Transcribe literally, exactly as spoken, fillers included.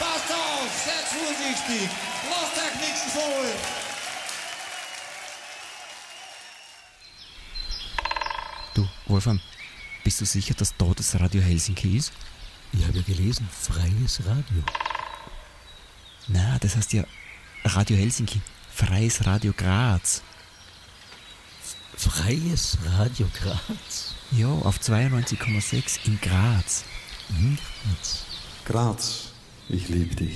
Passt auf, seid vorsichtig, lasst euch nichts holen. Du, Wolfram, bist du sicher, dass da das Radio Helsinki ist? Ich habe ja gelesen, freies Radio. Na, das heißt ja Radio Helsinki, freies Radio Graz. Freies Radio Graz? Ja, auf zweiundneunzig Komma sechs in Graz. In Graz. Graz, ich liebe dich.